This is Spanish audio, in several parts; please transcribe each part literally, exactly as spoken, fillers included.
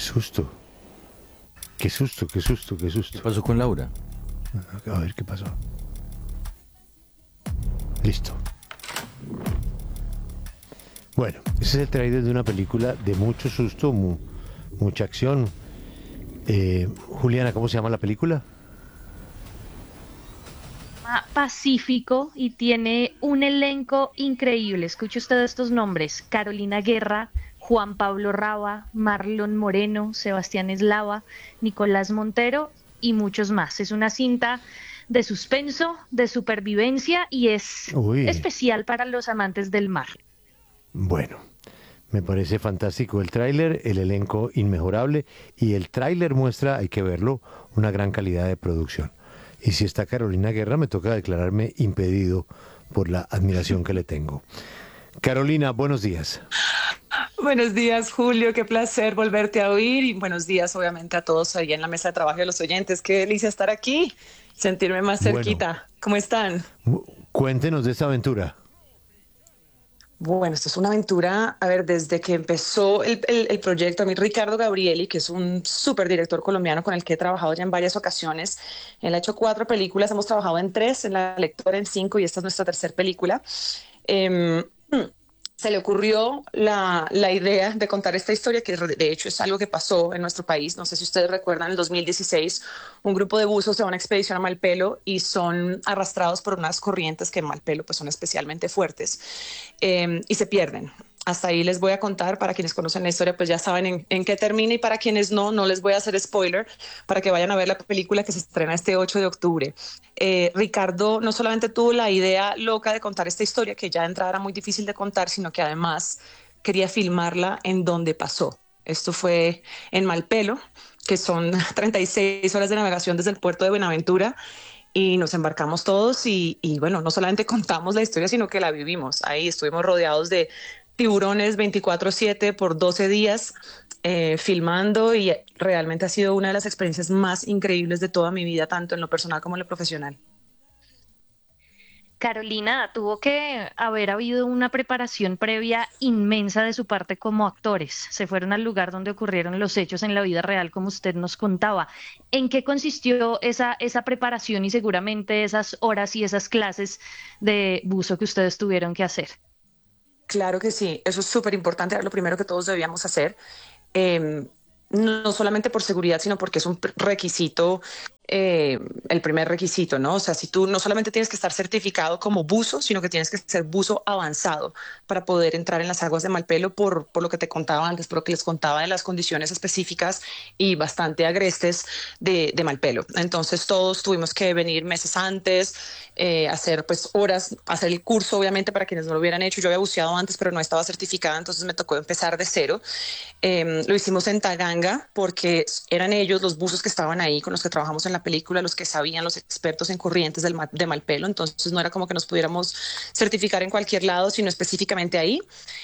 susto. Qué susto, qué susto, qué ¿Qué susto. pasó con Laura? A ver qué pasó. Listo. Bueno, ese es el trailer de una película de mucho susto, mu- mucha acción. Eh, Juliana, ¿cómo se llama la película? llama Pacífico y tiene un elenco increíble. Escuche usted estos nombres: Carolina Guerra, Juan Pablo Raba, Marlon Moreno, Sebastián Eslava, Nicolás Montero y muchos más. Es una cinta de suspenso, de supervivencia y es Uy, especial para los amantes del mar. bueno, me parece fantástico el tráiler, el elenco inmejorable y el tráiler muestra, hay que verlo, una gran calidad de producción. Y si está Carolina Guerra, me toca declararme impedido por la admiración que le tengo. Carolina, buenos días. Buenos días, Julio. Qué placer volverte a oír y buenos días, obviamente, a todos ahí en la mesa de trabajo y a los oyentes. Qué delicia estar aquí, sentirme más Bueno, cerquita. ¿Cómo están? mu- cuéntenos de esta aventura. Bueno, esto es una aventura, a ver, desde que empezó el, el- el proyecto, a mí Ricardo Gabrieli, que es un súper director colombiano con el que he trabajado ya en varias ocasiones. Él ha hecho cuatro películas, hemos trabajado en tres, en La Lectora en cinco y esta es nuestra tercera película. Em, Se le ocurrió la, la idea de contar esta historia, que de hecho es algo que pasó en nuestro país. No sé si ustedes recuerdan, en el dos mil dieciséis, un grupo de buzos se va a una expedición a Malpelo y son arrastrados por unas corrientes que en Malpelo pues, son especialmente fuertes eh, y se pierden. Hasta ahí les voy a contar. Para quienes conocen la historia, pues ya saben en, en qué termina, y para quienes no, no les voy a hacer spoiler para que vayan a ver la película que se estrena este ocho de octubre. Eh, Ricardo no solamente tuvo la idea loca de contar esta historia, que ya de entrada era muy difícil de contar, sino que además quería filmarla en donde pasó. Esto fue en Malpelo, que son treinta y seis horas de navegación desde el puerto de Buenaventura, y nos embarcamos todos y, y bueno, no solamente contamos la historia, sino que la vivimos. Ahí estuvimos rodeados de tiburones veinticuatro siete por doce días eh, filmando, y realmente ha sido una de las experiencias más increíbles de toda mi vida, tanto en lo personal como en lo profesional. Carolina, tuvo que haber habido una preparación previa inmensa de su parte como actores. Se fueron al lugar donde ocurrieron los hechos en la vida real, como usted nos contaba. ¿En qué consistió esa, esa preparación y seguramente esas horas y esas clases de buzo que ustedes tuvieron que hacer? Claro que sí, eso es súper importante, era lo primero que todos debíamos hacer. Eh, no solamente por seguridad, sino porque es un requisito, eh, el primer requisito, ¿no? O sea, si tú no solamente tienes que estar certificado como buzo, sino que tienes que ser buzo avanzado para poder entrar en las aguas de Malpelo, por, por lo que te contaba antes, por lo que les contaba de las condiciones específicas y bastante agrestes de, de Malpelo. Entonces todos tuvimos que venir meses antes, eh, hacer pues horas, hacer el curso, obviamente, para quienes no lo hubieran hecho. Yo había buceado antes, pero no estaba certificada, entonces me tocó empezar de cero. Eh, lo hicimos en Taganga porque eran ellos, los buzos que estaban ahí con los que trabajamos en la película, los que sabían, los expertos en corrientes del, de Malpelo. Entonces no era como que nos pudiéramos certificar en cualquier lado, sino específicamente ahí.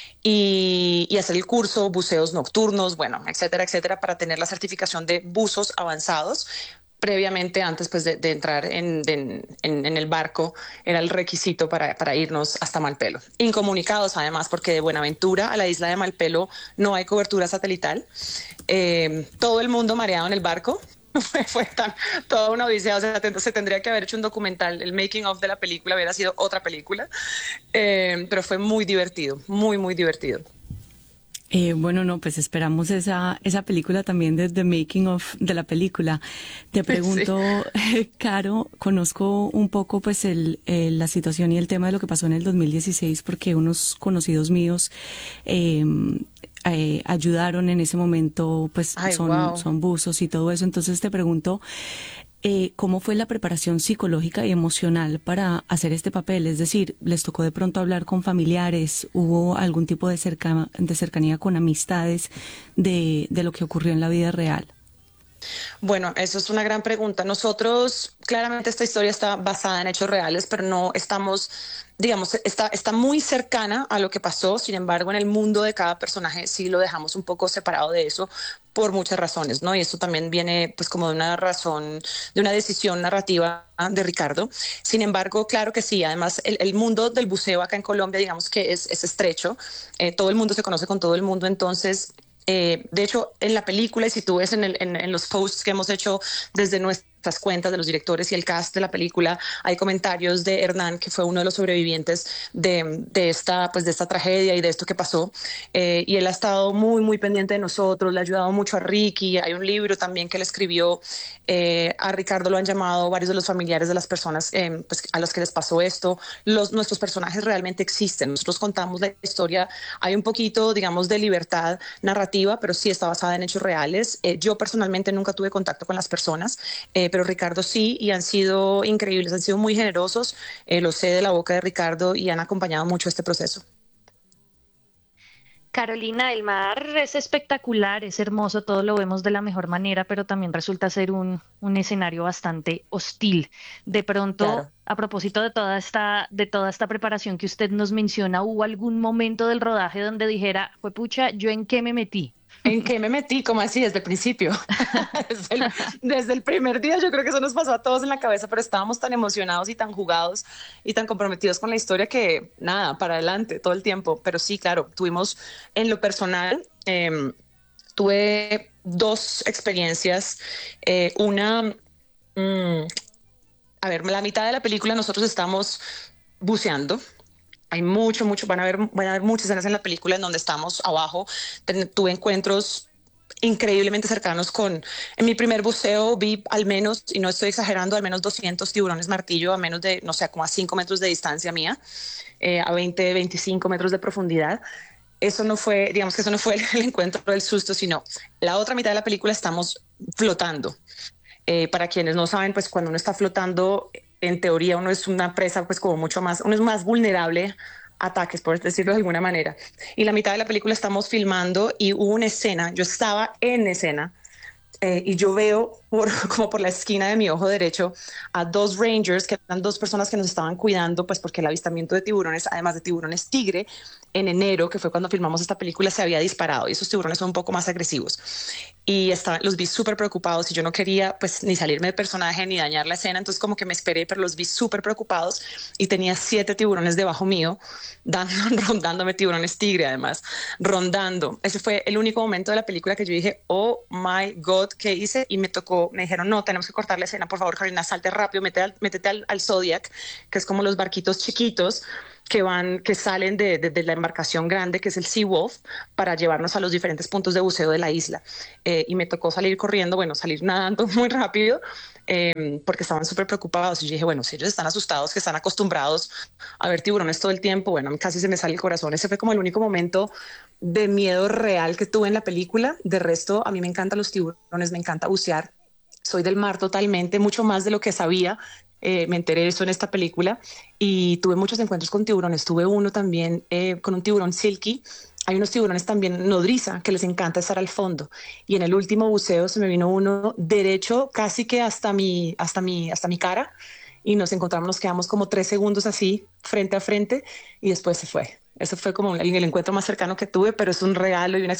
Y, y hacer el curso, buceos nocturnos, bueno, etcétera, etcétera, para tener la certificación de buzos avanzados. Previamente, antes pues, de, de entrar en, de, en, en el barco, era el requisito para, para irnos hasta Malpelo. Incomunicados, además, porque de Buenaventura a la isla de Malpelo no hay cobertura satelital. Eh, todo el mundo mareado en el barco. Fue, fue tan, toda una odisea. O sea, se tendría que haber hecho un documental. El making of de la película hubiera sido otra película. Eh, pero fue muy divertido, muy, muy divertido. Eh, bueno, no, pues esperamos esa, esa película también de The Making of de la película. Te pregunto, sí. Caro, conozco un poco pues el, el, la situación y el tema de lo que pasó en el dos mil dieciséis, porque unos conocidos míos eh, eh, ayudaron en ese momento, pues Ay, son, wow. son buzos y todo eso. Entonces te pregunto, Eh, ¿cómo fue la preparación psicológica y emocional para hacer este papel? Es decir, ¿les tocó de pronto hablar con familiares? ¿Hubo algún tipo de, cerca, de cercanía con amistades de, de lo que ocurrió en la vida real? Bueno, eso es una gran pregunta. Nosotros, claramente esta historia está basada en hechos reales, pero no estamos, digamos, está, está muy cercana a lo que pasó. Sin embargo, en el mundo de cada personaje sí lo dejamos un poco separado de eso por muchas razones, ¿no? Y esto también viene pues como de una razón, de una decisión narrativa de Ricardo. Sin embargo, claro que sí. Además, el, el mundo del buceo acá en Colombia, digamos que es, es estrecho. Eh, todo el mundo se conoce con todo el mundo, entonces Eh, de hecho, en la película, y si tú ves en, el, en, en los posts que hemos hecho desde nuestras cuentas de los directores y el cast de la película, hay comentarios de Hernán, que fue uno de los sobrevivientes de, de, esta, pues de esta tragedia y de esto que pasó. Eh, y él ha estado muy, muy pendiente de nosotros, le ha ayudado mucho a Ricky. Hay un libro también que él escribió. Eh, a Ricardo lo han llamado varios de los familiares de las personas eh, pues, a las que les pasó esto. Los, nuestros personajes realmente existen. Nosotros contamos la historia. Hay un poquito, digamos, de libertad narrativa, pero sí está basada en hechos reales. Eh, yo personalmente nunca tuve contacto con las personas, eh, pero Ricardo sí, y han sido increíbles, han sido muy generosos. Eh, lo sé de la boca de Ricardo y han acompañado mucho este proceso. Carolina, el mar es espectacular, es hermoso, todo lo vemos de la mejor manera, pero también resulta ser un, un escenario bastante hostil. De pronto, Claro. a propósito de toda esta, de toda esta preparación que usted nos menciona, ¿hubo algún momento del rodaje donde dijera, fue pucha, ¿yo en qué me metí? ¿En qué me metí? ¿Cómo así? Desde el principio. desde, el, desde el primer día yo creo que eso nos pasó a todos en la cabeza, pero estábamos tan emocionados y tan jugados y tan comprometidos con la historia que nada, para adelante todo el tiempo. Pero sí, claro, tuvimos en lo personal, eh, tuve dos experiencias. Eh, una, mmm, a ver, la mitad de la película nosotros estamos buceando. Hay mucho, mucho, van a haber, van a haber muchas escenas en la película en donde estamos abajo. Tuve encuentros increíblemente cercanos con, en mi primer buceo vi al menos, y no estoy exagerando, al menos doscientos tiburones martillo a menos de, no sé, como a cinco metros de distancia mía, eh, a veinte, veinticinco metros de profundidad. Eso no fue, digamos que eso no fue el, el encuentro del susto, sino la otra mitad de la película estamos flotando. Eh, para quienes no saben, pues cuando uno está flotando, en teoría uno es una presa pues como mucho más, uno es más vulnerable a ataques, por decirlo de alguna manera. Y la mitad de la película estamos filmando y hubo una escena, yo estaba en escena, eh, y yo veo por, como por la esquina de mi ojo derecho a dos rangers, que eran dos personas que nos estaban cuidando, pues porque el avistamiento de tiburones, además de tiburones tigre, en enero, que fue cuando filmamos esta película, se había disparado y esos tiburones son un poco más agresivos. Y estaban, los vi súper preocupados y yo no quería pues ni salirme de personaje ni dañar la escena, entonces como que me esperé, pero los vi súper preocupados y tenía siete tiburones debajo mío, dando, rondándome, tiburones tigre además, rondando. Ese fue el único momento de la película que yo dije, oh my God, ¿qué hice? Y me tocó, me dijeron, no, tenemos que cortar la escena, por favor, Carolina, salte rápido, métete al, métete al, al Zodiac, que es como los barquitos chiquitos que van, que salen de, de, de la embarcación grande, que es el Seawolf, para llevarnos a los diferentes puntos de buceo de la isla. Eh, y me tocó salir corriendo, bueno, salir nadando muy rápido, eh, porque estaban súper preocupados. Y yo dije, bueno, si ellos están asustados, que están acostumbrados a ver tiburones todo el tiempo, bueno, casi se me sale el corazón. Ese fue como el único momento de miedo real que tuve en la película. De resto, a mí me encantan los tiburones, me encanta bucear. Soy del mar totalmente, mucho más de lo que sabía. Eh, me enteré de eso en esta película y tuve muchos encuentros con tiburones. Tuve uno también eh, con un tiburón silky. Hay unos tiburones también nodriza que les encanta estar al fondo. Y en el último buceo se me vino uno derecho casi que hasta mi, hasta mi, hasta mi cara y nos encontramos, nos quedamos como tres segundos así frente a frente y después se fue. Eso fue como el, el encuentro más cercano que tuve, pero es un regalo y una...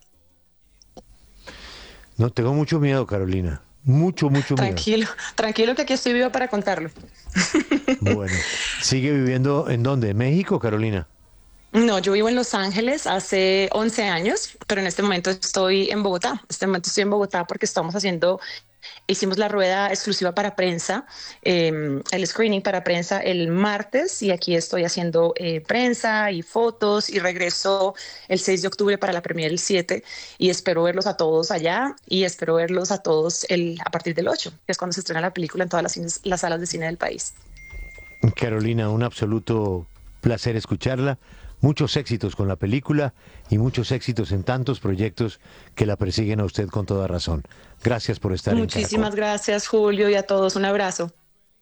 No, tengo mucho miedo, Carolina. Mucho, mucho miedo. Tranquilo, tranquilo que aquí estoy viva para contarlo. Bueno, ¿sigue viviendo en dónde? ¿En México, Carolina? No, yo vivo en Los Ángeles hace once años, pero en este momento estoy en Bogotá. En este momento estoy en Bogotá porque estamos haciendo, hicimos la rueda exclusiva para prensa, eh, el screening para prensa el martes y aquí estoy haciendo eh, prensa y fotos y regreso el seis de octubre para la premiere el siete y espero verlos a todos allá y espero verlos a todos el, a partir del ocho, que es cuando se estrena la película en todas las, cines, las salas de cine del país. Carolina, un absoluto placer escucharla. Muchos éxitos con la película y muchos éxitos en tantos proyectos que la persiguen a usted con toda razón. Gracias por estar en Caracol. Muchísimas gracias, Julio, y a todos un abrazo.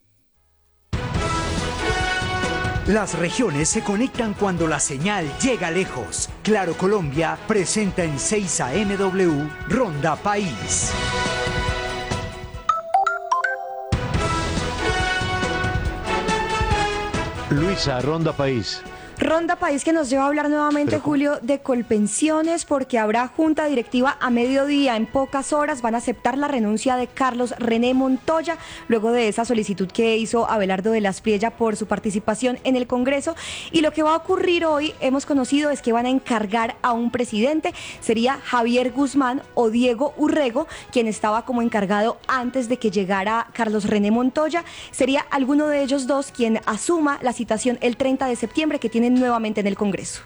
Las regiones se conectan cuando la señal llega lejos. Claro Colombia presenta en seis A M W Ronda País. Luisa, Ronda País. Ronda País que nos lleva a hablar nuevamente, Pero, Julio, de Colpensiones, porque habrá junta directiva a mediodía. En pocas horas van a aceptar la renuncia de Carlos René Montoya, luego de esa solicitud que hizo Abelardo de las Priella por su participación en el Congreso. Y lo que va a ocurrir hoy, hemos conocido, es que van a encargar a un presidente. Sería Javier Guzmán o Diego Urrego, quien estaba como encargado antes de que llegara Carlos René Montoya. Sería alguno de ellos dos quien asuma la citación el treinta de septiembre que tienen nuevamente en el Congreso.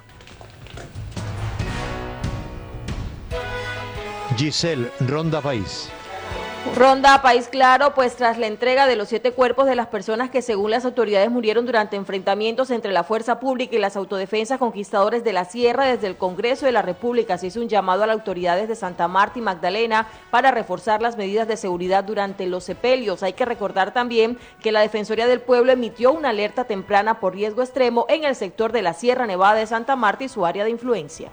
Giselle, Ronda País. Ronda País Claro, pues tras la entrega de los siete cuerpos de las personas que según las autoridades murieron durante enfrentamientos entre la fuerza pública y las autodefensas conquistadores de la Sierra, desde el Congreso de la República se hizo un llamado a las autoridades de Santa Marta y Magdalena para reforzar las medidas de seguridad durante los sepelios. Hay que recordar también que la Defensoría del Pueblo emitió una alerta temprana por riesgo extremo en el sector de la Sierra Nevada de Santa Marta y su área de influencia.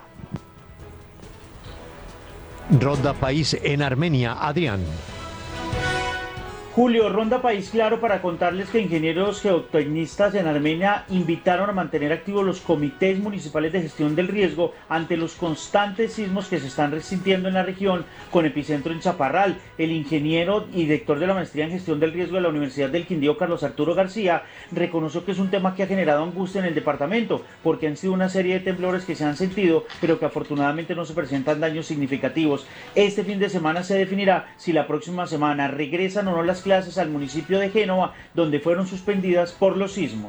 Ronda País en Armenia, Adrián. Julio, Ronda País Claro para contarles que ingenieros geotecnistas en Armenia invitaron a mantener activos los comités municipales de gestión del riesgo ante los constantes sismos que se están resintiendo en la región, con epicentro en Chaparral. El ingeniero y director de la maestría en gestión del riesgo de la Universidad del Quindío, Carlos Arturo García, reconoció que es un tema que ha generado angustia en el departamento, porque han sido una serie de temblores que se han sentido, pero que afortunadamente no se presentan daños significativos. Este fin de semana se definirá si la próxima semana regresan o no las clases al municipio de Génova, donde fueron suspendidas por los sismos.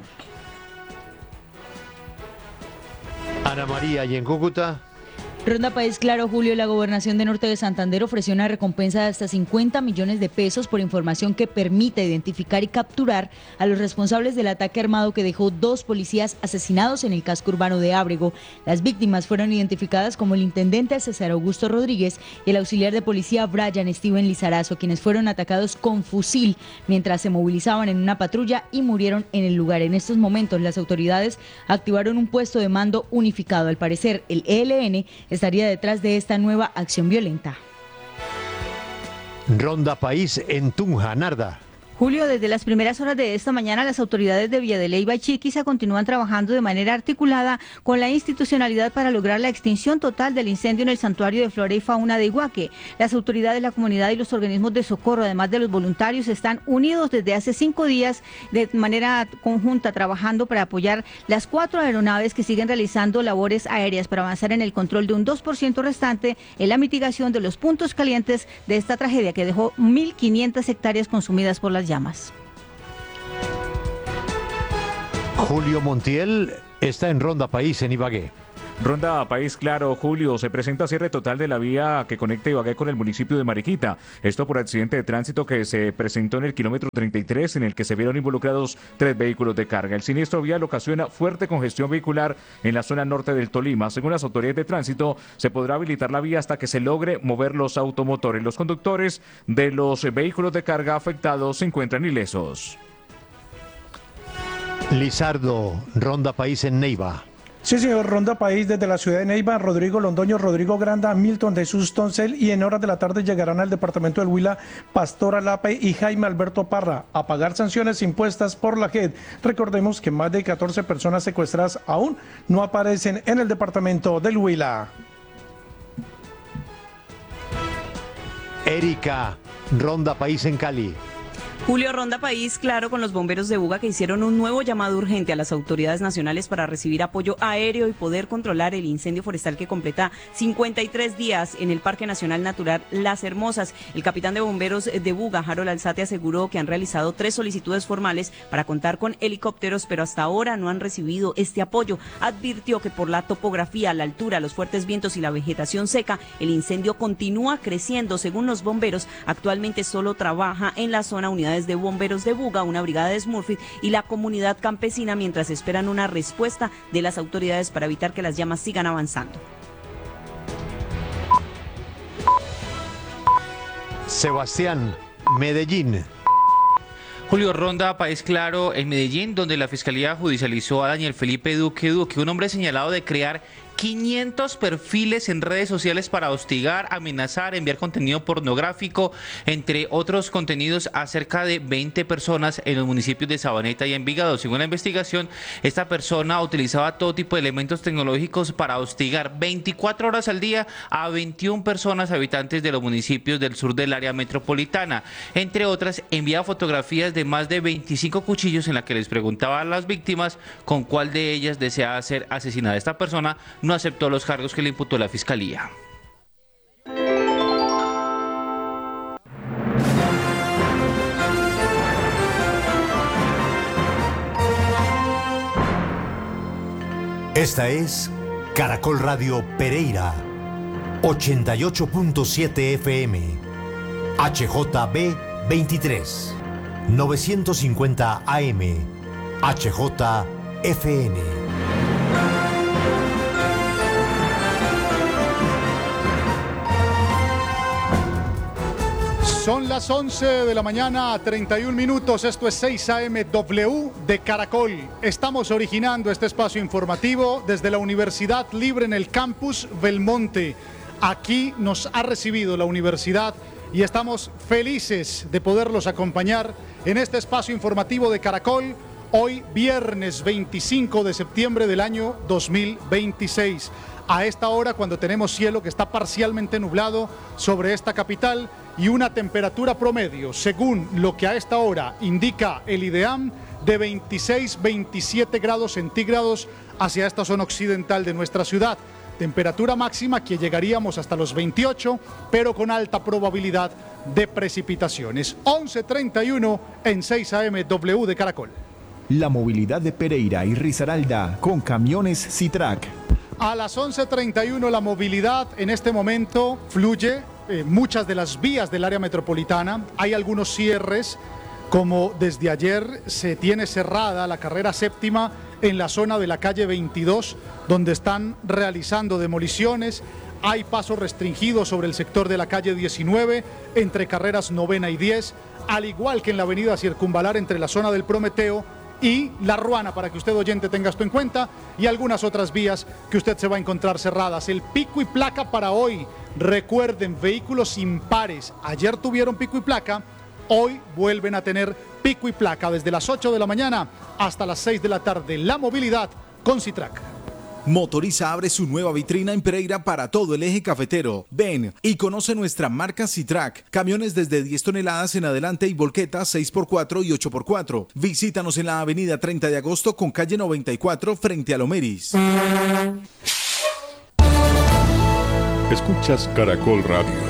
Ana María, y en Cúcuta. Ronda País Claro, Julio, la Gobernación de Norte de Santander ofreció una recompensa de hasta cincuenta millones de pesos por información que permita identificar y capturar a los responsables del ataque armado que dejó dos policías asesinados en el casco urbano de Ábrego. Las víctimas fueron identificadas como el intendente César Augusto Rodríguez y el auxiliar de policía Brian Steven Lizarazo, quienes fueron atacados con fusil mientras se movilizaban en una patrulla y murieron en el lugar. En estos momentos, las autoridades activaron un puesto de mando unificado. Al parecer, el E L N estaría detrás de esta nueva acción violenta. Ronda País en Tunja, Narda. Julio, desde las primeras horas de esta mañana, las autoridades de Villa de Leyva y Chiquiza continúan trabajando de manera articulada con la institucionalidad para lograr la extinción total del incendio en el Santuario de Flora y Fauna de Iguaque. Las autoridades, la comunidad y los organismos de socorro, además de los voluntarios, están unidos desde hace cinco días de manera conjunta, trabajando para apoyar las cuatro aeronaves que siguen realizando labores aéreas para avanzar en el control de un dos por ciento restante en la mitigación de los puntos calientes de esta tragedia que dejó mil quinientas hectáreas consumidas por las llamas. Julio Montiel está en Ronda País en Ibagué. Ronda País Claro, Julio, se presenta cierre total de la vía que conecta Ibagué con el municipio de Mariquita. Esto por accidente de tránsito que se presentó en el kilómetro treinta y tres, en el que se vieron involucrados tres vehículos de carga. El siniestro vial ocasiona fuerte congestión vehicular en la zona norte del Tolima. Según las autoridades de tránsito, se podrá habilitar la vía hasta que se logre mover los automotores. Los conductores de los vehículos de carga afectados se encuentran ilesos. Lizardo, Ronda País en Neiva. Sí, señor, Ronda País desde la ciudad de Neiva, Rodrigo Londoño, Rodrigo Granda, Milton de Jesús Toncel, y en horas de la tarde llegarán al departamento del Huila Pastora Lape y Jaime Alberto Parra a pagar sanciones impuestas por la J E D. Recordemos que más de catorce personas secuestradas aún no aparecen en el departamento del Huila. Erika, Ronda País en Cali. Julio, Ronda País Claro con los bomberos de Buga, que hicieron un nuevo llamado urgente a las autoridades nacionales para recibir apoyo aéreo y poder controlar el incendio forestal que completa cincuenta y tres días en el Parque Nacional Natural Las Hermosas. El capitán de bomberos de Buga, Harold Alzate, aseguró que han realizado tres solicitudes formales para contar con helicópteros, pero hasta ahora no han recibido este apoyo. Advirtió que por la topografía, la altura, los fuertes vientos y la vegetación seca, el incendio continúa creciendo. Según los bomberos, actualmente solo trabaja en la zona unidades de bomberos de Buga, una brigada de Smurfit y la comunidad campesina, mientras esperan una respuesta de las autoridades para evitar que las llamas sigan avanzando. Sebastián, Medellín. Julio, Ronda País Claro en Medellín, donde la Fiscalía judicializó a Daniel Felipe Duque Duque, un hombre señalado de crear quinientos perfiles en redes sociales para hostigar, amenazar, enviar contenido pornográfico, entre otros contenidos a cerca de veinte personas en los municipios de Sabaneta y Envigado. Según la investigación, esta persona utilizaba todo tipo de elementos tecnológicos para hostigar veinticuatro horas al día a veintiuna personas habitantes de los municipios del sur del área metropolitana. Entre otras, enviaba fotografías de más de veinticinco cuchillos en las que les preguntaba a las víctimas con cuál de ellas deseaba ser asesinada. Esta persona no aceptó los cargos que le imputó la fiscalía. Esta es Caracol Radio Pereira, ochenta y ocho punto siete F M, H J B veintitrés, novecientos cincuenta A M, H J F N. Son las once de la mañana, treinta y un minutos. Esto es seis A M W de Caracol. Estamos originando este espacio informativo desde la Universidad Libre en el campus Belmonte. Aquí nos ha recibido la universidad y estamos felices de poderlos acompañar en este espacio informativo de Caracol. Hoy, viernes veinticinco de septiembre del año dos mil veintiséis. A esta hora, cuando tenemos cielo que está parcialmente nublado sobre esta capital y una temperatura promedio, según lo que a esta hora indica el IDEAM, de veintiséis a veintisiete grados centígrados hacia esta zona occidental de nuestra ciudad. Temperatura máxima que llegaríamos hasta los veintiocho, pero con alta probabilidad de precipitaciones. once treinta y uno en seis A M W de Caracol. La movilidad de Pereira y Risaralda con camiones Citrac. A las once treinta y uno la movilidad en este momento fluye, eh, muchas de las vías del área metropolitana. Hay algunos cierres, como desde ayer se tiene cerrada la carrera séptima en la zona de la calle veintidós, donde están realizando demoliciones. Hay paso restringido sobre el sector de la calle diecinueve, entre carreras novena y diez, al igual que en la avenida Circunvalar entre la zona del Prometeo y La Ruana, para que usted, oyente, tenga esto en cuenta, y algunas otras vías que usted se va a encontrar cerradas. El pico y placa para hoy, recuerden, vehículos impares, ayer tuvieron pico y placa, hoy vuelven a tener pico y placa desde las ocho de la mañana hasta las seis de la tarde. La movilidad con Citrac. Motoriza abre su nueva vitrina en Pereira para todo el eje cafetero. Ven y conoce nuestra marca Citrac. Camiones desde diez toneladas en adelante y volquetas seis por cuatro y ocho por cuatro. Visítanos en la avenida treinta de agosto con calle noventa y cuatro frente a Lomeris. Escuchas Caracol Radio.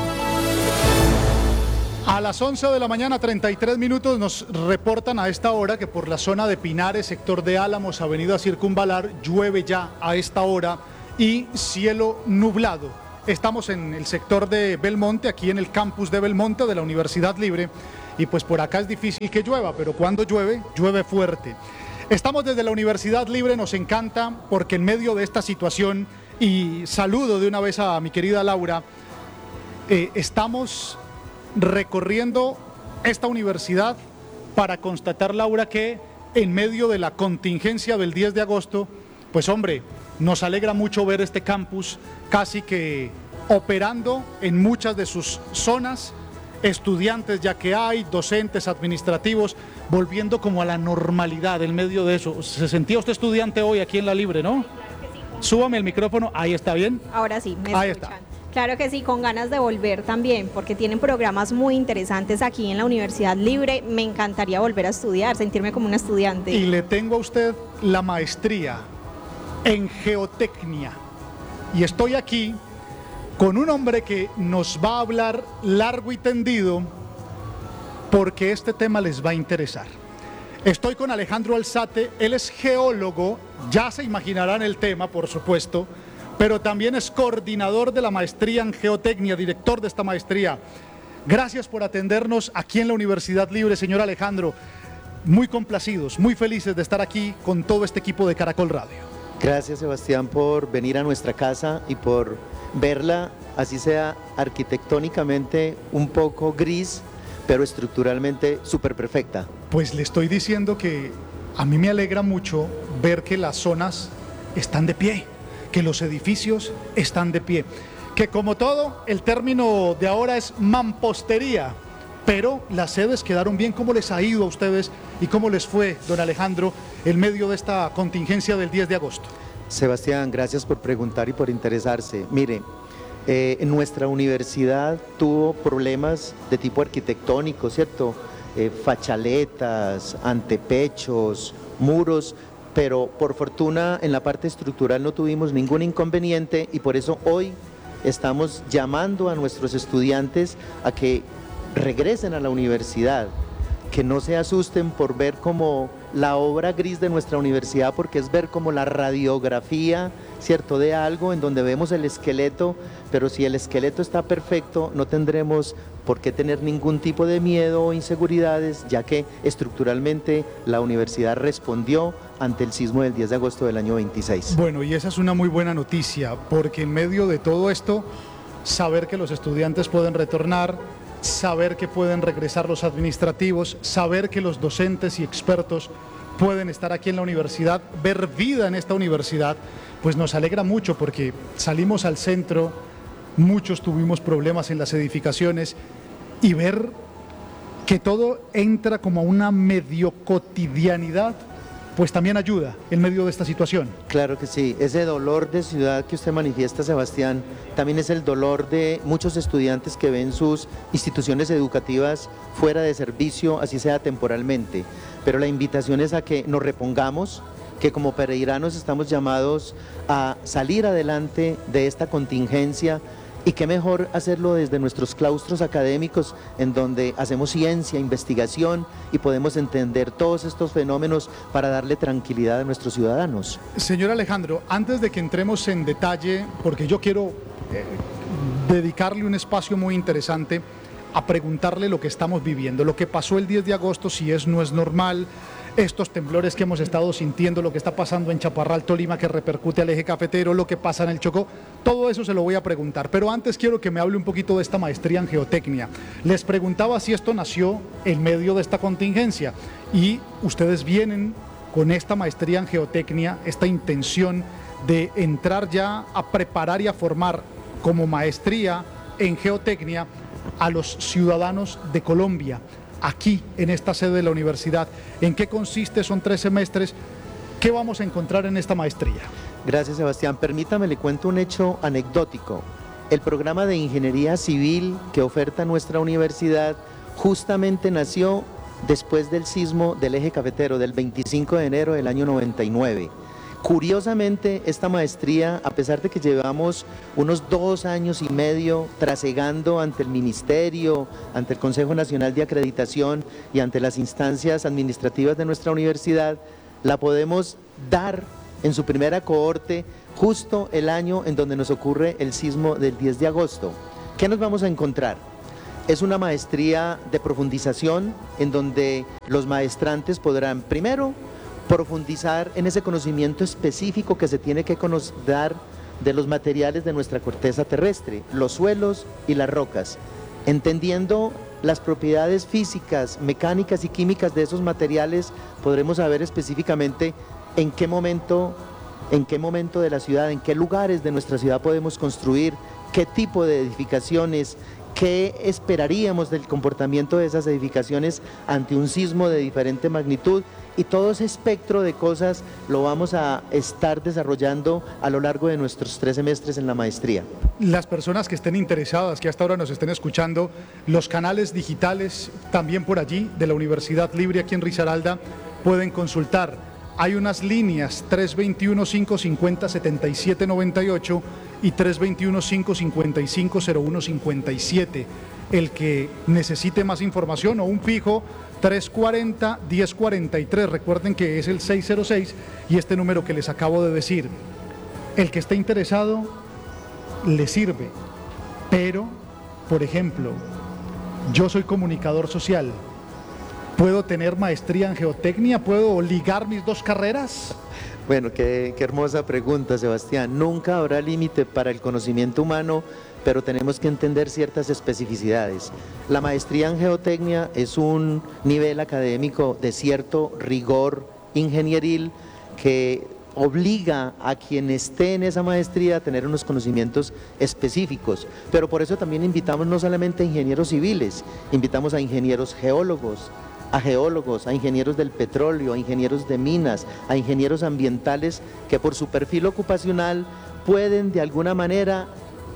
A las once de la mañana, treinta y tres minutos, nos reportan a esta hora que por la zona de Pinares, sector de Álamos, avenida Circunvalar, llueve ya a esta hora y cielo nublado. Estamos en el sector de Belmonte, aquí en el campus de Belmonte de la Universidad Libre, y pues por acá es difícil que llueva, pero cuando llueve, llueve fuerte. Estamos desde la Universidad Libre, nos encanta porque en medio de esta situación, y saludo de una vez a mi querida Laura, eh, estamos recorriendo esta universidad para constatar, Laura, que en medio de la contingencia del diez de agosto, pues hombre, nos alegra mucho ver este campus casi que operando en muchas de sus zonas, estudiantes ya que hay, docentes, administrativos, volviendo como a la normalidad en medio de eso. ¿Se sentía usted estudiante hoy aquí en la Libre, no? Súbame el micrófono, ahí está bien. Ahora sí, me ahí escuchan. Está. Claro que sí, con ganas de volver también, porque tienen programas muy interesantes aquí en la Universidad Libre. Me encantaría volver a estudiar, sentirme como una estudiante. Y le tengo a usted la maestría en geotecnia. Y estoy aquí con un hombre que nos va a hablar largo y tendido, porque este tema les va a interesar. Estoy con Alejandro Alzate, él es geólogo, ya se imaginarán el tema, por supuesto, pero también es coordinador de la maestría en geotecnia, director de esta maestría. Gracias por atendernos aquí en la Universidad Libre, señor Alejandro. Muy complacidos, muy felices de estar aquí con todo este equipo de Caracol Radio. Gracias, Sebastián, por venir a nuestra casa y por verla, así sea arquitectónicamente un poco gris, pero estructuralmente súper perfecta. Pues le estoy diciendo que a mí me alegra mucho ver que las zonas están de pie, que los edificios están de pie. Que como todo, el término de ahora es mampostería, pero las sedes quedaron bien. ¿Cómo les ha ido a ustedes y cómo les fue, don Alejandro, en medio de esta contingencia del diez de agosto? Sebastián, gracias por preguntar y por interesarse. Mire, eh, nuestra universidad tuvo problemas de tipo arquitectónico, ¿cierto? Eh, fachaletas, antepechos, muros, pero por fortuna en la parte estructural no tuvimos ningún inconveniente y por eso hoy estamos llamando a nuestros estudiantes a que regresen a la universidad, que no se asusten por ver como la obra gris de nuestra universidad, porque es ver como la radiografía, ¿cierto?, de algo en donde vemos el esqueleto, pero si el esqueleto está perfecto, no tendremos por qué tener ningún tipo de miedo o inseguridades, ya que estructuralmente la universidad respondió ante el sismo del diez de agosto del año veintiséis. Bueno, y esa es una muy buena noticia, porque en medio de todo esto, saber que los estudiantes pueden retornar, saber que pueden regresar los administrativos, saber que los docentes y expertos pueden estar aquí en la universidad, ver vida en esta universidad, pues nos alegra mucho porque salimos al centro, muchos tuvimos problemas en las edificaciones y ver que todo entra como a una medio cotidianidad, pues también ayuda en medio de esta situación. Claro que sí, ese dolor de ciudad que usted manifiesta, Sebastián, también es el dolor de muchos estudiantes que ven sus instituciones educativas fuera de servicio, así sea temporalmente, pero la invitación es a que nos repongamos, que como pereiranos estamos llamados a salir adelante de esta contingencia. Y qué mejor hacerlo desde nuestros claustros académicos, en donde hacemos ciencia, investigación y podemos entender todos estos fenómenos para darle tranquilidad a nuestros ciudadanos. Señor Alejandro, antes de que entremos en detalle, porque yo quiero eh, dedicarle un espacio muy interesante a preguntarle lo que estamos viviendo, lo que pasó el diez de agosto, si es no es normal, estos temblores que hemos estado sintiendo, lo que está pasando en Chaparral, Tolima, que repercute al eje cafetero, lo que pasa en el Chocó, todo eso se lo voy a preguntar. Pero antes quiero que me hable un poquito de esta maestría en geotecnia. Les preguntaba si esto nació en medio de esta contingencia y ustedes vienen con esta maestría en geotecnia, esta intención de entrar ya a preparar y a formar como maestría en geotecnia a los ciudadanos de Colombia, aquí en esta sede de la universidad. ¿En qué consiste? Son tres semestres. ¿Qué vamos a encontrar en esta maestría? Gracias, Sebastián. Permítame, le cuento un hecho anecdótico. El programa de ingeniería civil que oferta nuestra universidad justamente nació después del sismo del eje cafetero del veinticinco de enero del año noventa y nueve. Curiosamente, esta maestría, a pesar de que llevamos unos dos años y medio trasegando ante el Ministerio, ante el Consejo Nacional de Acreditación y ante las instancias administrativas de nuestra universidad, la podemos dar en su primera cohorte justo el año en donde nos ocurre el sismo del diez de agosto. ¿Qué nos vamos a encontrar? Es una maestría de profundización en donde los maestrantes podrán, primero, profundizar en ese conocimiento específico que se tiene que dar de los materiales de nuestra corteza terrestre, los suelos y las rocas, entendiendo las propiedades físicas, mecánicas y químicas de esos materiales. Podremos saber específicamente en qué momento, en qué momento de la ciudad, en qué lugares de nuestra ciudad podemos construir, qué tipo de edificaciones, qué esperaríamos del comportamiento de esas edificaciones ante un sismo de diferente magnitud. Y todo ese espectro de cosas lo vamos a estar desarrollando a lo largo de nuestros tres semestres en la maestría. Las personas que estén interesadas, que hasta ahora nos estén escuchando, los canales digitales también por allí de la Universidad Libre aquí en Risaralda pueden consultar. Hay unas líneas tres dos uno, cinco cinco cero, siete siete nueve ocho y tres dos uno, cinco cinco cinco, cero uno cinco siete. El que necesite más información o un fijo, tres cuatro cero, diez cuarenta y tres, recuerden que es el seis cero seis y este número que les acabo de decir. El que esté interesado le sirve, pero, por ejemplo, yo soy comunicador social, ¿puedo tener maestría en geotecnia? ¿Puedo ligar mis dos carreras? Bueno, qué, qué hermosa pregunta, Sebastián. Nunca habrá límite para el conocimiento humano, pero tenemos que entender ciertas especificidades. La maestría en geotecnia es un nivel académico de cierto rigor ingenieril que obliga a quien esté en esa maestría a tener unos conocimientos específicos, pero por eso también invitamos no solamente a ingenieros civiles, invitamos a ingenieros geólogos, a geólogos, a ingenieros del petróleo, a ingenieros de minas, a ingenieros ambientales que por su perfil ocupacional pueden de alguna manera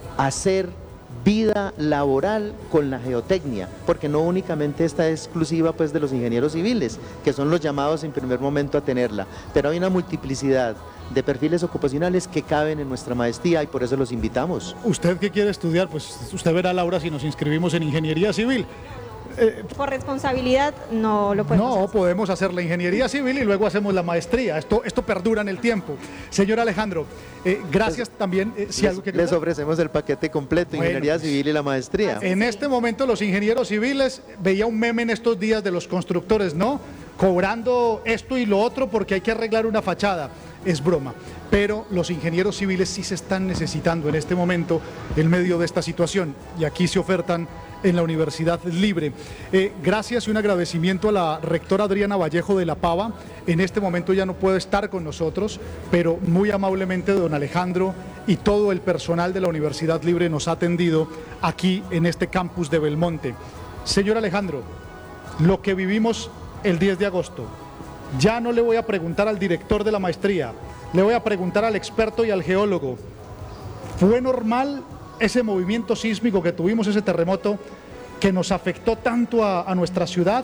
hacer vida laboral con la geotecnia, porque no únicamente está exclusiva pues de los ingenieros civiles, que son los llamados en primer momento a tenerla, pero hay una multiplicidad de perfiles ocupacionales que caben en nuestra maestría y por eso los invitamos. ¿Usted qué quiere estudiar? Pues usted verá, Laura, si nos inscribimos en ingeniería civil. Eh, Por responsabilidad no lo podemos No, hacer. podemos hacer la ingeniería civil y luego hacemos la maestría. Esto, esto perdura en el tiempo. Señor Alejandro, eh, gracias pues, también. Eh, si les, algo que les ofrecemos el paquete completo, bueno, ingeniería pues, civil y la maestría. En este momento los ingenieros civiles, veía un meme en estos días de los constructores, ¿no? Cobrando esto y lo otro porque hay que arreglar una fachada. Es broma. Pero los ingenieros civiles sí se están necesitando en este momento en medio de esta situación y aquí se ofertan en la Universidad Libre. Eh, gracias y un agradecimiento a la rectora Adriana Vallejo de La Pava. En este momento ya no puede estar con nosotros, pero muy amablemente don Alejandro y todo el personal de la Universidad Libre nos ha atendido aquí en este campus de Belmonte. Señor Alejandro, lo que vivimos el diez de agosto, ya no le voy a preguntar al director de la maestría, le voy a preguntar al experto y al geólogo. ¿Fue normal ese movimiento sísmico que tuvimos, ese terremoto que nos afectó tanto a, a nuestra ciudad?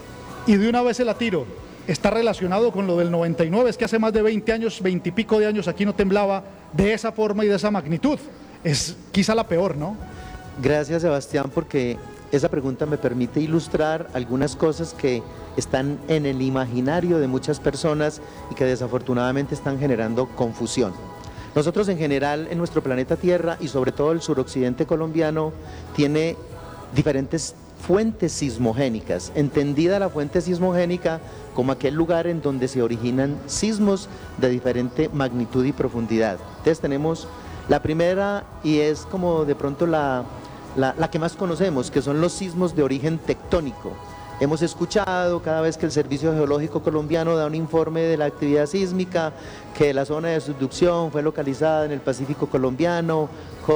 Y de una vez se la tiro, está relacionado con lo del noventa y nueve, es que hace más de veinte años, veinte y pico de años aquí no temblaba de esa forma y de esa magnitud. Es quizá la peor, ¿no? Gracias, Sebastián, porque esa pregunta me permite ilustrar algunas cosas que están en el imaginario de muchas personas y que desafortunadamente están generando confusión. Nosotros en general en nuestro planeta Tierra y sobre todo el suroccidente colombiano tiene diferentes fuentes sismogénicas, entendida la fuente sismogénica como aquel lugar en donde se originan sismos de diferente magnitud y profundidad. Entonces tenemos la primera y es como de pronto la, la, la que más conocemos, que son los sismos de origen tectónico. Hemos escuchado cada vez que el Servicio Geológico Colombiano da un informe de la actividad sísmica que la zona de subducción fue localizada en el Pacífico colombiano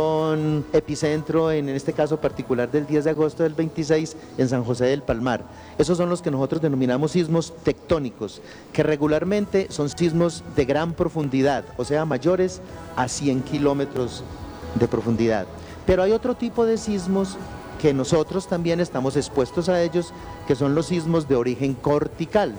con epicentro en este caso particular del diez de agosto del veintiséis en San José del Palmar. Esos son los que nosotros denominamos sismos tectónicos, que regularmente son sismos de gran profundidad, o sea mayores a cien kilómetros de profundidad. Pero hay otro tipo de sismos que nosotros también estamos expuestos a ellos, que son los sismos de origen cortical.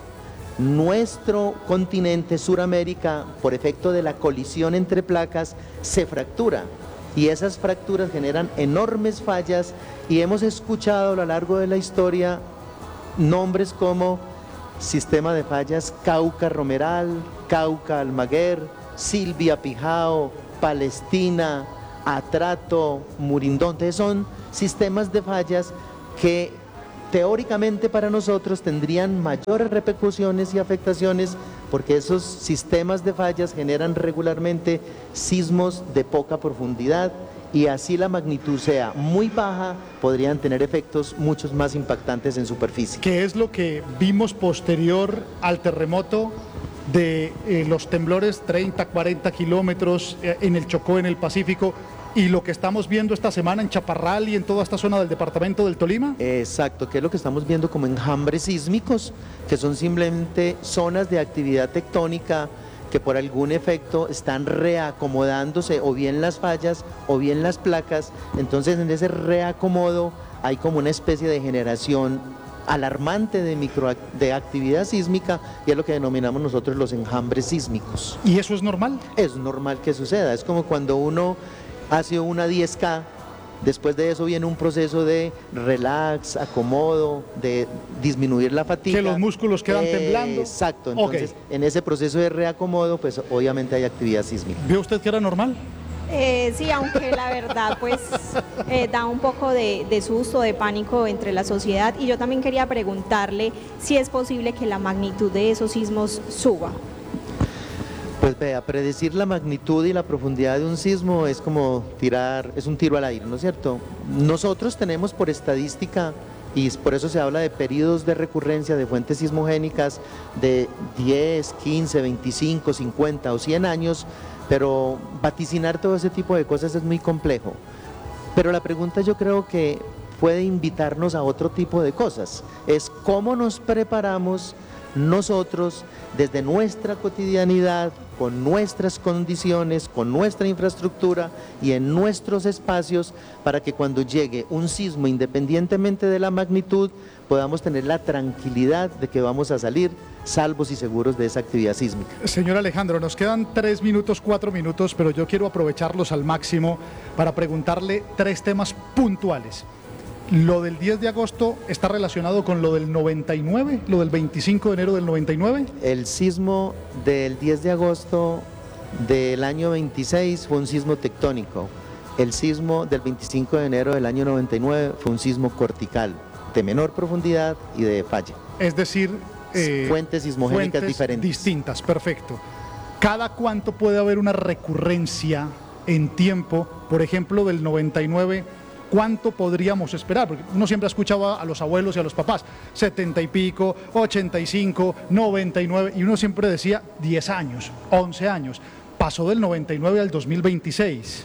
Nuestro continente, Suramérica, por efecto de la colisión entre placas, se fractura y esas fracturas generan enormes fallas y hemos escuchado a lo largo de la historia nombres como sistema de fallas Cauca-Romeral, Cauca-Almaguer, Silvia-Pijao, Palestina, Atrato, Murindón. Entonces son sistemas de fallas que teóricamente para nosotros tendrían mayores repercusiones y afectaciones porque esos sistemas de fallas generan regularmente sismos de poca profundidad y así la magnitud sea muy baja, podrían tener efectos muchos más impactantes en superficie. ¿Qué es lo que vimos posterior al terremoto de eh, los temblores treinta, cuarenta kilómetros eh, en el Chocó, en el Pacífico, y lo que estamos viendo esta semana en Chaparral y en toda esta zona del departamento del Tolima? Exacto, que es lo que estamos viendo como enjambres sísmicos, que son simplemente zonas de actividad tectónica que por algún efecto están reacomodándose o bien las fallas o bien las placas. Entonces en ese reacomodo hay como una especie de generación alarmante de, micro, de actividad sísmica y es lo que denominamos nosotros los enjambres sísmicos. ¿Y eso es normal? Es normal que suceda, es como cuando uno hace una diez K, después de eso viene un proceso de relax, acomodo, de disminuir la fatiga. Que los músculos quedan eh, temblando. Exacto, entonces okay. En ese proceso de reacomodo pues obviamente hay actividad sísmica. ¿Vio usted que era normal? Eh, sí, aunque la verdad pues eh, da un poco de, de susto, de pánico entre la sociedad y yo también quería preguntarle si es posible que la magnitud de esos sismos suba. Pues vea, predecir la magnitud y la profundidad de un sismo es como tirar, es un tiro al aire, ¿no es cierto? Nosotros tenemos por estadística y por eso se habla de periodos de recurrencia de fuentes sismogénicas de diez, quince, veinticinco, cincuenta o cien años, pero vaticinar todo ese tipo de cosas es muy complejo. Pero la pregunta yo creo que puede invitarnos a otro tipo de cosas, es cómo nos preparamos nosotros desde nuestra cotidianidad, con nuestras condiciones, con nuestra infraestructura y en nuestros espacios, para que cuando llegue un sismo, independientemente de la magnitud, podamos tener la tranquilidad de que vamos a salir salvos y seguros de esa actividad sísmica. Señor Alejandro, nos quedan tres minutos, cuatro minutos, pero yo quiero aprovecharlos al máximo para preguntarle tres temas puntuales. ¿Lo del diez de agosto está relacionado con lo del noventa y nueve, lo del veinticinco de enero del noventa y nueve? El sismo del diez de agosto del año veintiséis fue un sismo tectónico. El sismo del veinticinco de enero del año noventa y nueve fue un sismo cortical, de menor profundidad y de falla. Es decir, eh, fuentes sismogénicas fuentes diferentes. Distintas, perfecto. ¿Cada cuánto puede haber una recurrencia en tiempo, por ejemplo, del noventa y nueve? ¿Cuánto podríamos esperar? Porque uno siempre ha escuchado a los abuelos y a los papás, setenta y pico, ochenta y cinco, noventa y nueve, y uno siempre decía diez años, once años. Pasó del noventa y nueve al dos mil veintiséis.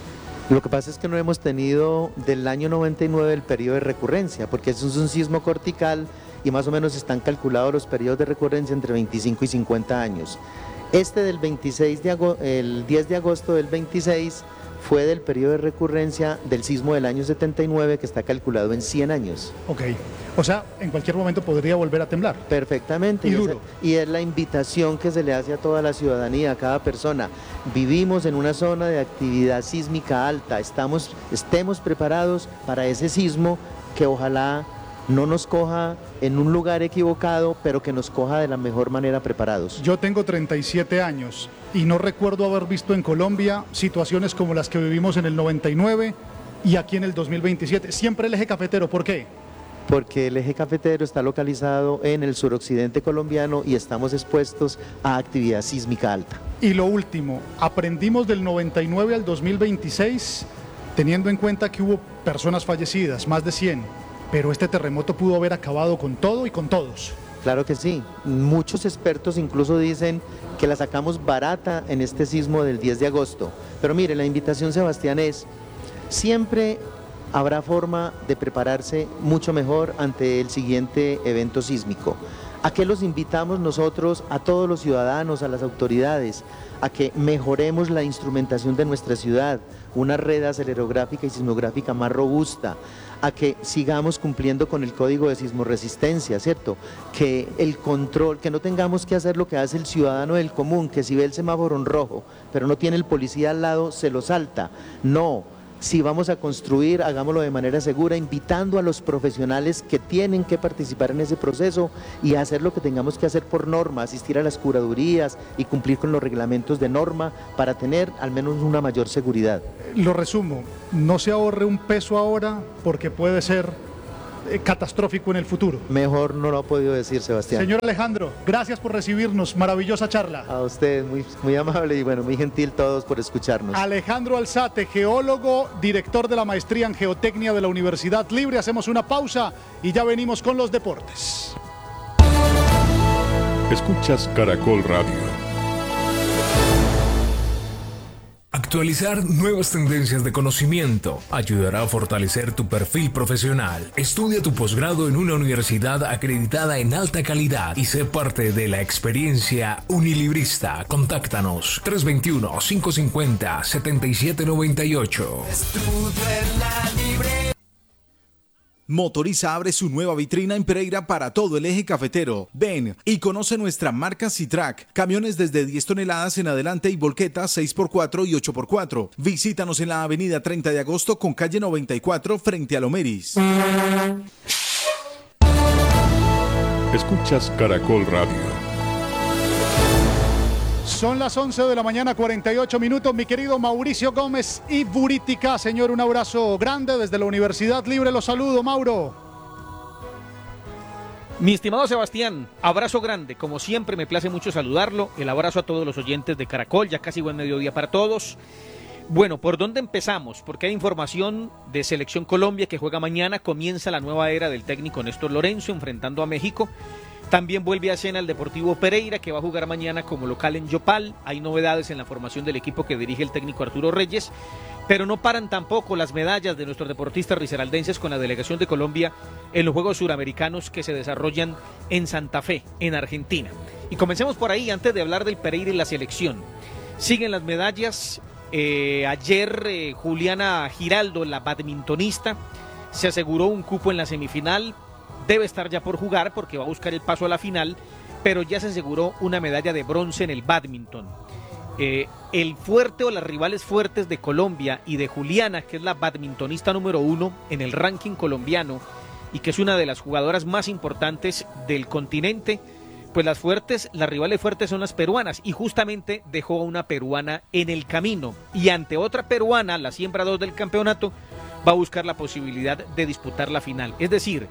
Lo que pasa es que no hemos tenido del año noventa y nueve el periodo de recurrencia, porque eso es un sismo cortical y más o menos están calculados los periodos de recurrencia entre veinticinco y cincuenta años. Este del veintiséis de agosto, el diez de agosto del veintiséis, fue del periodo de recurrencia del sismo del año setenta y nueve, que está calculado en cien años. Ok, o sea, en cualquier momento podría volver a temblar. Perfectamente. Y, y duro. Esa, y es la invitación que se le hace a toda la ciudadanía, a cada persona. Vivimos en una zona de actividad sísmica alta, estamos, estemos preparados para ese sismo que ojalá no nos coja en un lugar equivocado, pero que nos coja de la mejor manera preparados. Yo tengo treinta y siete años y no recuerdo haber visto en Colombia situaciones como las que vivimos en el noventa y nueve y aquí en el dos mil veintisiete. Siempre el eje cafetero, ¿por qué? Porque el eje cafetero está localizado en el suroccidente colombiano y estamos expuestos a actividad sísmica alta. Y lo último, aprendimos del noventa y nueve al dos mil veintiséis, teniendo en cuenta que hubo personas fallecidas, más de cien. Pero este terremoto pudo haber acabado con todo y con todos. Claro que sí. Muchos expertos incluso dicen que la sacamos barata en este sismo del diez de agosto. Pero mire, la invitación, Sebastián, es siempre habrá forma de prepararse mucho mejor ante el siguiente evento sísmico. ¿A qué los invitamos nosotros, a todos los ciudadanos, a las autoridades? A que mejoremos la instrumentación de nuestra ciudad, una red acelerográfica y sismográfica más robusta, a que sigamos cumpliendo con el código de sismoresistencia, ¿cierto? Que el control, que no tengamos que hacer lo que hace el ciudadano del común, que si ve el semáforo en rojo, pero no tiene el policía al lado, se lo salta. No. Si vamos a construir, hagámoslo de manera segura, invitando a los profesionales que tienen que participar en ese proceso y hacer lo que tengamos que hacer por norma, asistir a las curadurías y cumplir con los reglamentos de norma para tener al menos una mayor seguridad. Lo resumo, no se ahorre un peso ahora porque puede ser eh, catastrófico en el futuro. Mejor no lo ha podido decir, Sebastián. Señor Alejandro, gracias por recibirnos, maravillosa charla. A usted, muy, muy amable y bueno, muy gentil todos por escucharnos. Alejandro Alzate, geólogo, director de la maestría en geotecnia de la Universidad Libre. Hacemos una pausa y ya venimos con los deportes. Escuchas Caracol Radio. Actualizar nuevas tendencias de conocimiento ayudará a fortalecer tu perfil profesional. Estudia tu posgrado en una universidad acreditada en alta calidad y sé parte de la experiencia unilibrista. Contáctanos tres dos uno, cinco cinco cero, siete siete nueve ocho. Motoriza abre su nueva vitrina en Pereira para todo el eje cafetero. Ven y conoce nuestra marca C-Track. Camiones desde diez toneladas en adelante y volquetas seis por cuatro y ocho por cuatro. Visítanos en la avenida treinta de agosto con calle noventa y cuatro frente a Lomeris. Escuchas Caracol Radio. Son las once de la mañana, cuarenta y ocho minutos. Mi querido Mauricio Gómez y Burítica, señor, un abrazo grande desde la Universidad Libre. Los saludo, Mauro. Mi estimado Sebastián, abrazo grande. Como siempre, me place mucho saludarlo. El abrazo a todos los oyentes de Caracol, ya casi buen mediodía para todos. Bueno, ¿por dónde empezamos? Porque hay información de Selección Colombia que juega mañana, comienza la nueva era del técnico Néstor Lorenzo enfrentando a México. También vuelve a escena el Deportivo Pereira, que va a jugar mañana como local en Yopal. Hay novedades en la formación del equipo que dirige el técnico Arturo Reyes, pero no paran tampoco las medallas de nuestros deportistas risaraldenses con la delegación de Colombia en los Juegos Suramericanos que se desarrollan en Santa Fe, en Argentina. Y comencemos por ahí, antes de hablar del Pereira y la selección. Siguen las medallas. Eh, ayer eh, Juliana Giraldo, la badmintonista, se aseguró un cupo en la semifinal. Debe estar ya por jugar porque va a buscar el paso a la final, pero ya se aseguró una medalla de bronce en el bádminton. Eh, el fuerte o las rivales fuertes de Colombia y de Juliana, que es la badmintonista número uno en el ranking colombiano y que es una de las jugadoras más importantes del continente, pues las fuertes, las rivales fuertes son las peruanas, y justamente dejó a una peruana en el camino, y ante otra peruana, la siembra dos del campeonato, va a buscar la posibilidad de disputar la final. Es decir,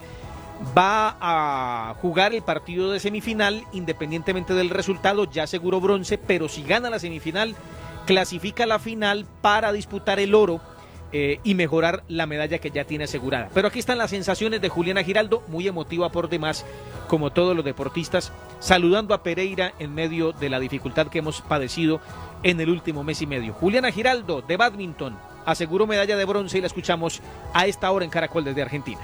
va a jugar el partido de semifinal independientemente del resultado, ya aseguró bronce, pero si gana la semifinal, clasifica a la final para disputar el oro eh, y mejorar la medalla que ya tiene asegurada. Pero aquí están las sensaciones de Juliana Giraldo, muy emotiva por demás, como todos los deportistas, saludando a Pereira en medio de la dificultad que hemos padecido en el último mes y medio. Juliana Giraldo, de bádminton, aseguró medalla de bronce y la escuchamos a esta hora en Caracol desde Argentina.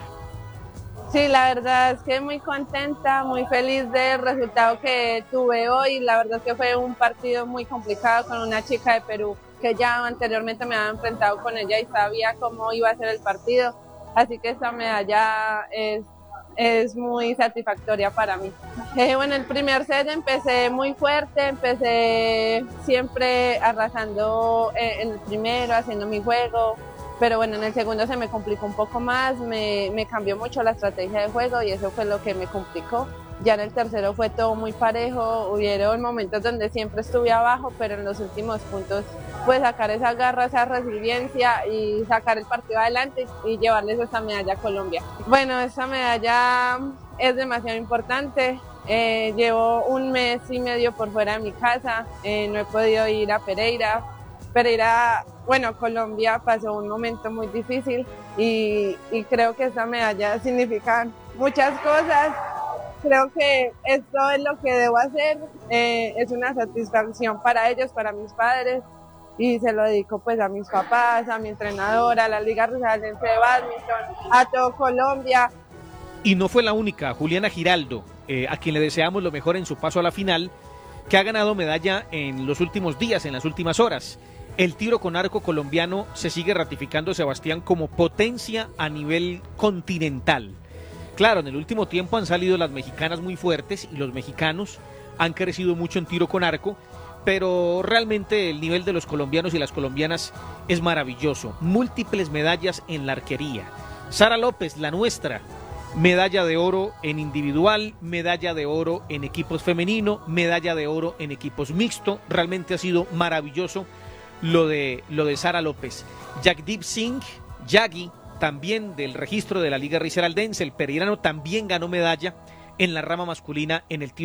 Sí, la verdad es que muy contenta, muy feliz del resultado que tuve hoy. La verdad es que fue un partido muy complicado con una chica de Perú que ya anteriormente me había enfrentado con ella y sabía cómo iba a ser el partido. Así que esta medalla es, es muy satisfactoria para mí. Eh, bueno, el primer set empecé muy fuerte, empecé siempre arrasando en el primero, haciendo mi juego. Pero bueno, en el segundo se me complicó un poco más, me, me cambió mucho la estrategia de juego y eso fue lo que me complicó. Ya en el tercero fue todo muy parejo, hubieron momentos donde siempre estuve abajo, pero en los últimos puntos pues sacar esa garra, esa resiliencia y sacar el partido adelante y llevarles esta medalla a Colombia. Bueno, esta medalla es demasiado importante. Eh, llevo un mes y medio por fuera de mi casa, eh, no he podido ir a Pereira. Pereira, bueno, Colombia pasó un momento muy difícil y, y creo que esta medalla significa muchas cosas. Creo que esto es lo que debo hacer, eh, es una satisfacción para ellos, para mis padres, y se lo dedico pues a mis papás, a mi entrenadora, a la Liga Risaraldense de Bádminton, a todo Colombia. Y no fue la única, Juliana Giraldo, eh, a quien le deseamos lo mejor en su paso a la final, que ha ganado medalla en los últimos días, en las últimas horas. El tiro con arco colombiano se sigue ratificando, Sebastián, como potencia a nivel continental. Claro, en el último tiempo han salido las mexicanas muy fuertes y los mexicanos han crecido mucho en tiro con arco, pero realmente el nivel de los colombianos y las colombianas es maravilloso. Múltiples medallas en la arquería. Sara López, la nuestra, medalla de oro en individual, medalla de oro en equipos femenino, medalla de oro en equipos mixto. Realmente ha sido maravilloso lo de, lo de Sara López. Jagdeep Singh, Yagi, también del registro de la Liga Risaraldense, el pereirano, también ganó medalla en la rama masculina en el tiro